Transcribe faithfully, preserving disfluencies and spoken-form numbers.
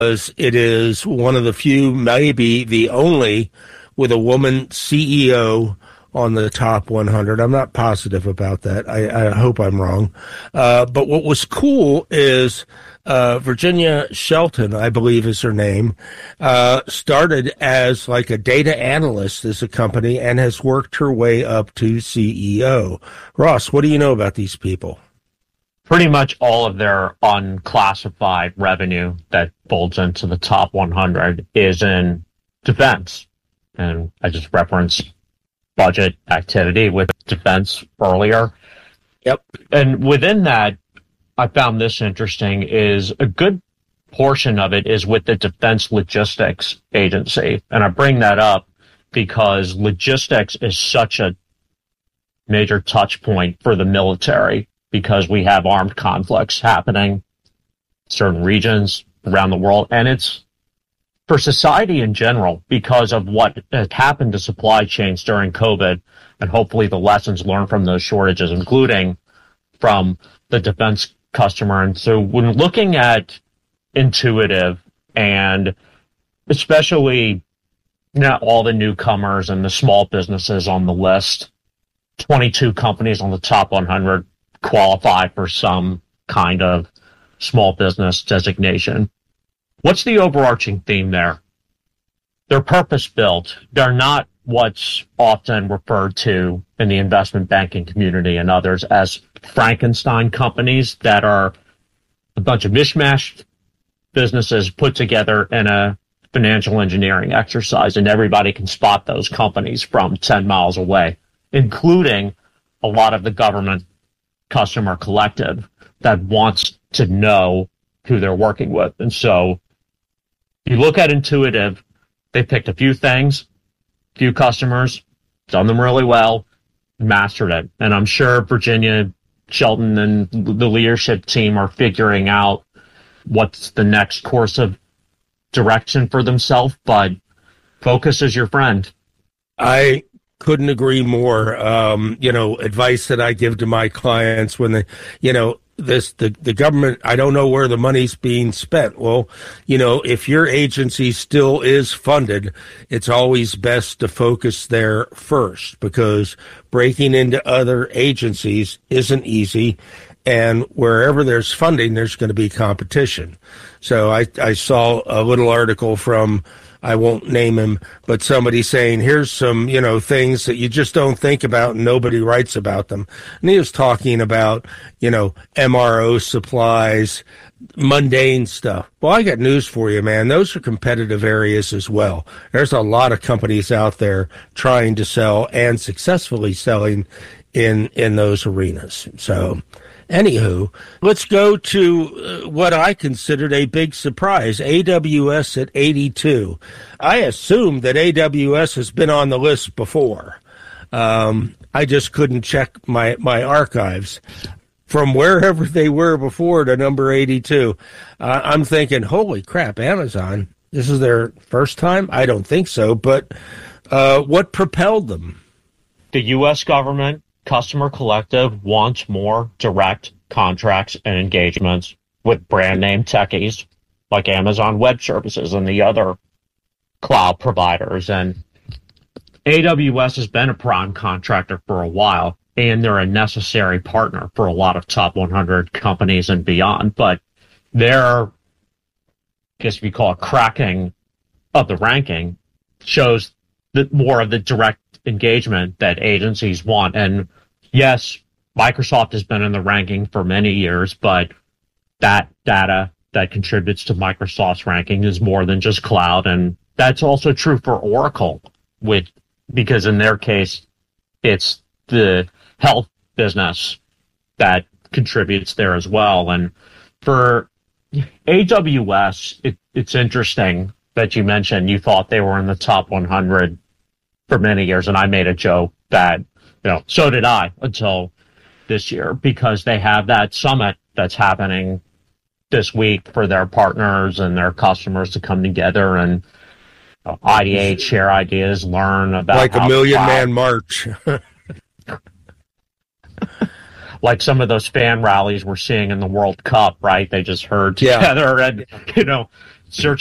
because it is one of the few, maybe the only, with a woman C E O on the top one hundred. I'm not positive about that. I, I hope I'm wrong. Uh, but what was cool is uh, Virginia Shelton, I believe is her name, uh, started as like a data analyst as a company and has worked her way up to C E O. Ross, what do you know about these people? Pretty much all of their unclassified revenue that folds into the top one hundred is in defense. And I just referenced budget activity with defense earlier. Yep. And within that, I found this interesting, is a good portion of it is with the Defense Logistics Agency. And I bring that up because logistics is such a major touch point for the military, because we have armed conflicts happening in certain regions around the world. And it's for society in general, because of what had happened to supply chains during COVID, and hopefully the lessons learned from those shortages, including from the defense customer. And so when looking at Intuitive, and especially not all the newcomers and the small businesses on the list, twenty-two companies on the top one hundred qualify for some kind of small business designation. What's the overarching theme there? They're purpose-built. They're not what's often referred to in the investment banking community and others as Frankenstein companies that are a bunch of mishmash businesses put together in a financial engineering exercise, and everybody can spot those companies from ten miles away, including a lot of the government customer collective that wants to know who they're working with. And so you look at Intuitive, they picked a few things, few customers, done them really well, mastered it. And I'm sure Virginia Shelton and the leadership team are figuring out what's the next course of direction for themselves, but focus is your friend. I couldn't agree more. Um, you know, advice that I give to my clients when they, you know, this, the, the government, I don't know where the money's being spent. Well, you know, if your agency still is funded, it's always best to focus there first, because breaking into other agencies isn't easy. And wherever there's funding, there's going to be competition. So I, I saw a little article from, I won't name him, but somebody saying, here's some, you know, things that you just don't think about and nobody writes about them. And he was talking about, you know, M R O supplies, mundane stuff. Well, I got news for you, man. Those are competitive areas as well. There's a lot of companies out there trying to sell and successfully selling in, in those arenas. So, anywho, let's go to uh, what I considered a big surprise, A W S at eighty-two. I assumed that A W S has been on the list before. Um, I just couldn't check my, my archives. From wherever they were before to number eighty-two, uh, I'm thinking, holy crap, Amazon, this is their first time? I don't think so, but uh, what propelled them? The U S government Customer Collective wants more direct contracts and engagements with brand name techies like Amazon Web Services and the other cloud providers. And A W S has been a prime contractor for a while, and they're a necessary partner for a lot of top one hundred companies and beyond. But their, I guess if you call it cracking of the ranking, shows that more of the direct engagement that agencies want. And yes, Microsoft has been in the ranking for many years, but that data that contributes to Microsoft's ranking is more than just cloud. And that's also true for Oracle, with, because in their case, it's the health business that contributes there as well. And for A W S, it, it's interesting that you mentioned you thought they were in the top one hundred for many years, and I made a joke that, you know, so did I until this year, because they have that summit that's happening this week for their partners and their customers to come together and uh, ideate, share ideas, learn about like a million cloud, man march. Like some of those fan rallies we're seeing in the World Cup, right? They just herd together, yeah. And, you know, search